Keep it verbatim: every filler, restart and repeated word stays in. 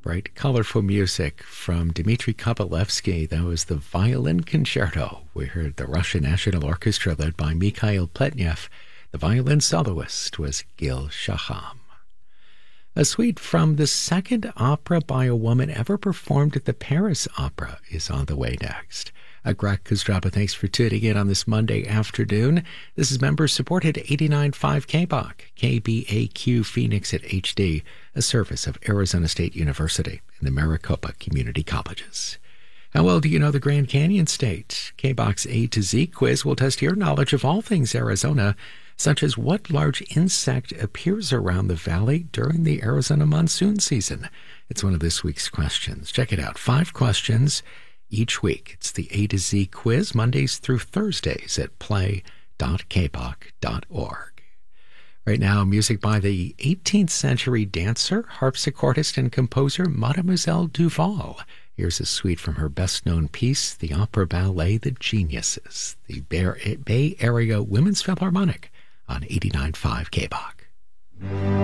Bright, colorful music from Dmitri Kovalevsky. That was the Violin Concerto. We heard the Russian National Orchestra led by Mikhail Pletnev. The violin soloist was Gil Shaham. A suite from the second opera by a woman ever performed at the Paris Opera is on the way next. Uh, Greg Kostraba, thanks for tuning in on this Monday afternoon. This is member-supported eighty-nine point five K B A Q, K B A Q Phoenix at H D, a service of Arizona State University and the Maricopa Community Colleges. How well do you know the Grand Canyon State? K B A Q's A to Z quiz will test your knowledge of all things Arizona, such as what large insect appears around the valley during the Arizona monsoon season. It's one of this week's questions. Check it out. Five questions each week. It's the A to Z quiz, Mondays through Thursdays at play dot k b a q dot org. Right now, music by the eighteenth century dancer, harpsichordist, and composer Mademoiselle Duval. Here's a suite from her best-known piece, the opera ballet The Geniuses, the Bay Area Women's Philharmonic on eighty-nine point five K B A Q.